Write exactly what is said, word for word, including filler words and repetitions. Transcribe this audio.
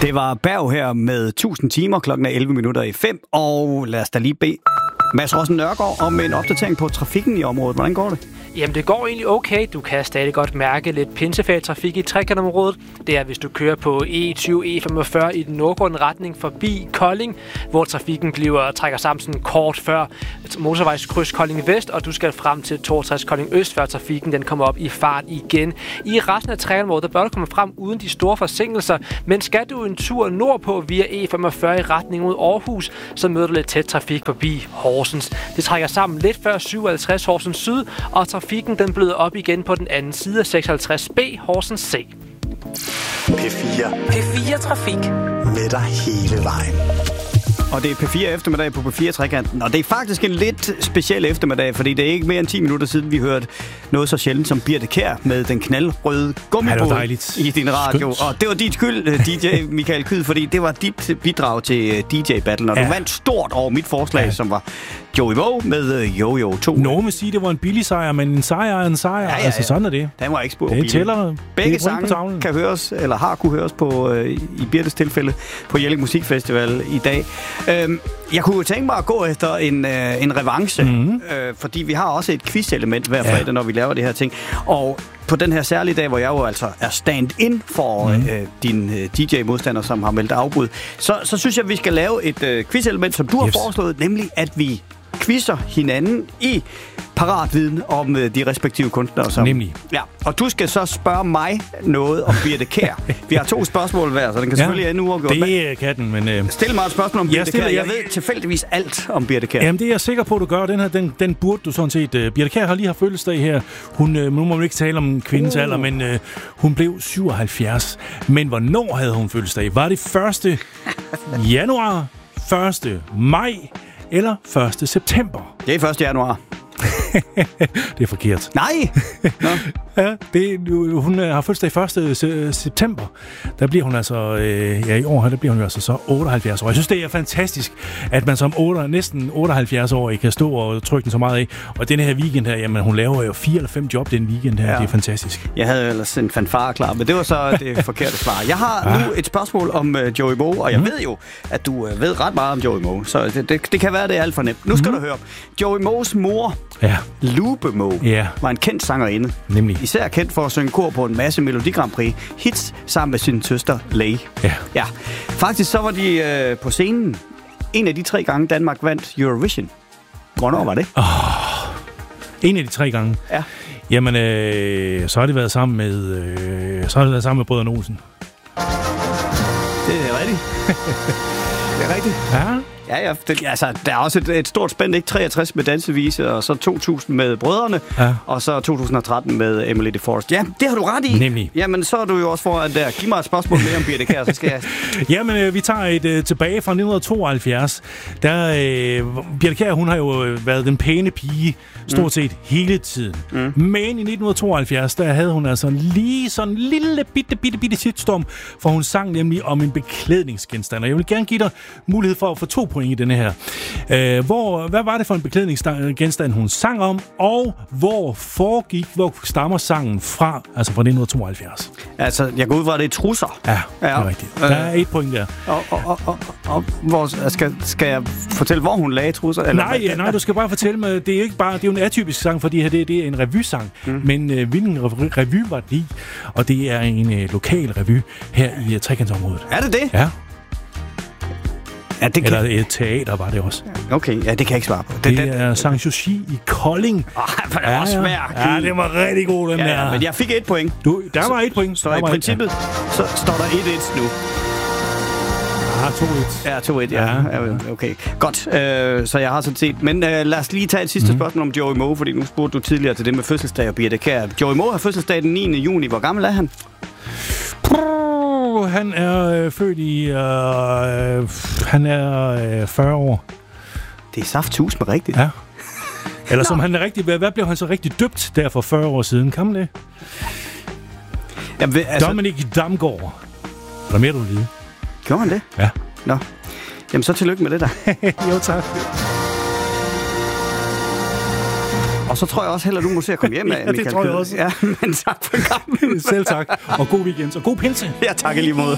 Det var Berg her med tusind timer, klokken er elleve minutter i fem, og lad os da lige bede Mads Rossen Nørgaard om en opdatering på trafikken i området. Hvordan går det? Jamen, det går egentlig okay. Du kan stadig godt mærke lidt pinsefelttrafik i trekantområdet. Det er, hvis du kører på E tyve E femogfyrre i den nordgående retning forbi Kolding, hvor trafikken bliver trækker sammen sådan kort før motorvejskryds Kolding Vest, og du skal frem til toogtres Kolding Øst, før trafikken den kommer op i fart igen. I resten af trekantområdet, der bør du komme frem uden de store forsinkelser, men skal du en tur nordpå via E femogfyrre i retning mod Aarhus, så møder du lidt tæt trafik forbi Horsens. Det trækker sammen lidt før syvoghalvtreds Horsens Syd, og trafikken den bløder op igen på den anden side af seksoghalvtreds B Horsens C. P fire. P fire Trafik. Med dig hele vejen. Og det er P fire eftermiddag på P fire Trekanten. Og det er faktisk en lidt speciel eftermiddag, fordi det er ikke mere end ti minutter siden, vi hørte noget så sjældent som Birthe Kjær med den knaldrøde gummibåd i din radio. Skønt. Og det var dit skyld, D J Michael Kyd, fordi det var dit bidrag til D J-battlen. Og ja. Du vandt stort over mit forslag, ja. Som var Joey Moe med Yo Yo to. Nogen vil sige, det var en billig sejr, men en sejr er en sejr. Ja, ja, ja. Altså sådan er det. Den var ikke spurgt billig. Tæller. Begge sange kan høres, eller har kunne høres på, øh, i Birtes tilfælde, på Jelling Musikfestival i dag. Øhm, jeg kunne jo tænke mig at gå efter en, øh, en revanche, mm-hmm. øh, fordi vi har også et quiz-element hver fredag, ja. Når vi laver det her ting. Og på den her særlige dag, hvor jeg jo altså er stand-in for mm. øh, din øh, D J-modstander, som har meldt afbud, så, så synes jeg, at vi skal lave et øh, quiz-element, som du har yes. foreslået, nemlig at vi quizzer hinanden i paratviden om øh, de respektive kunstnere. Som, nemlig. Ja, og du skal så spørge mig noget om Birthe Kjær. Vi har to spørgsmål hver, så den kan ja, selvfølgelig ende uafgjort. Det kan den, men... Øh... Stil mig et spørgsmål om Birthe Kjær. Jeg, jeg ved tilfældigvis alt om Birthe Kjær. Jamen, det er jeg sikker på, at du gør. Den her, den, den burde du sådan set... Uh, Birthe Kjær har lige haft fødselsdag her. Hun, uh, nu må man ikke tale om kvindens uh. alder, men uh, hun blev syvoghalvfjerds. Men hvornår havde hun fødselsdag? Var det første januar, første maj eller første september? Det er første januar. Det er forkert. Nej! Nå. Ja, det, hun har fødselsdag første september. Der bliver hun altså, øh, ja i år her, der bliver hun altså så otteoghalvfjerds år. Jeg synes, det er fantastisk, at man som otte, næsten otteoghalvfjerds-årig kan stå og trykke den så meget af. Og denne her weekend her, jamen hun laver jo fire eller fem job den weekend her. Ja. Det er fantastisk. Jeg havde ellers en fanfare klar, men det var så det forkerte svar. Jeg har ja. nu et spørgsmål om uh, Joey Moe, og jeg mm. ved jo, at du uh, ved ret meget om Joey Moe. Så det, det, det kan være, det er alt for nemt. Nu skal mm. du høre. Joey Moes mor, ja. Lupe Moe, ja. var en kendt sangerinde. Nemlig. Især kendt for at synge kor på en masse Melodi Grand Prix hits sammen med sin søster Lay. Ja. ja. Faktisk så var de øh, på scenen en af de tre gange Danmark vandt Eurovision. Hvornår var det? Oh, en af de tre gange? Ja. Jamen, øh, så har det været sammen med, øh, så har det været sammen med Brødrene Olsen. Det er rigtigt. Det er rigtigt. Ja. Ja, ja. Det, altså, der er også et, et stort spænd, ikke? treogtres med dansevise, og så to tusind med Brødrene, ja. og så to tusind og tretten med Emily de Forest. Ja, det har du ret i. Nemlig. Jamen, så er du jo også foran der. Giv mig et spørgsmål mere om Birthe Kjær, så skal jeg... Jamen, øh, vi tager et øh, tilbage fra nitten tooghalvfjerds. Der, øh, Birthe Kjær, hun har jo været den pæne pige, stort set mm. hele tiden. Mm. Men i nitten tooghalvfjerds, der havde hun altså lige sådan en lille bitte, bitte, bitte shitstorm, for hun sang nemlig om en beklædningsgenstand. Og jeg vil gerne give dig mulighed for at få to point i denne her. Øh, hvor, hvad var det for en beklædningsgenstand, hun sang om, og hvor foregik, hvor stammer sangen fra, altså fra nitten tooghalvfjerds? Altså, jeg går ud fra, at det er trusser. Ja, ja. Det er rigtigt. Der er et point der. Og, og, og, og, og hvor, skal, skal jeg fortælle, hvor hun lagde trusser? Eller nej, ja, nej, du skal bare fortælle mig, det er ikke bare, det er jo en atypisk sang, fordi her, det, det er en revysang. Mm. Men øh, hvilken revy var det i? Og det er en øh, lokal revy her i uh, trekantsområdet. Er det det? Ja. Ja, det kan... Eller et teater var det også. Okay, ja, det kan jeg ikke svare på. Det, det den... er Sanssouci i Kolding. Åh, oh, det var ja, også svær. Ja, det var rigtig god, den ja, der. Ja, men jeg fik et point. Du, der var et point. Så i princippet, ja. så står der et et nu. Ja, to et. Ja, to et, ja. ja. Okay, godt. Øh, så jeg har sådan set... Men øh, lad os lige tage et sidste mm. spørgsmål om Joey Moe, fordi nu spurgte du tidligere til det med fødselsdag og Birthe Kjær. Joey Moe har fødselsdag den niende juni. Hvor gammel er han? Han er øh, født i... Øh, han er øh, fyrre år. Det er saftsus med rigtigt. Ja. Eller som han er rigtig... Hvad, hvad blev han så rigtig døbt der for fyrre år siden? Kan man det? Jamen, altså... Dominik Damgaard. Er der mere, du vil vide? Gjorde han det? Ja. Nå. Jamen, så tillykke med det der. Jo, tak. Og så tror jeg også heller, du må se at komme hjem af, ja, det tror jeg også. Ja, men tak for kampen. Selv tak. Og god weekend. Og god pinse. Ja, tak i lige måde.